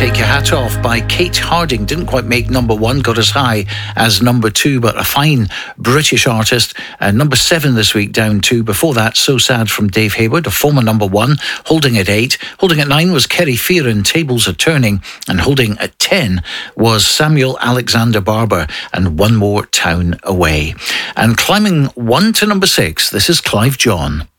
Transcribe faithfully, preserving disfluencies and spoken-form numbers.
Take Your Hat Off by Kate Harding. Didn't quite make number one, got as high as number two, but a fine British artist. Uh, number seven this week, down two. Before that, So Sad from Dave Hayward, a former number one, holding at eight. Holding at nine was Kerry Fearon, Tables Are Turning. And holding at ten was Samuel Alexander Barber and One More Town Away. And climbing one to number six, this is Clive John.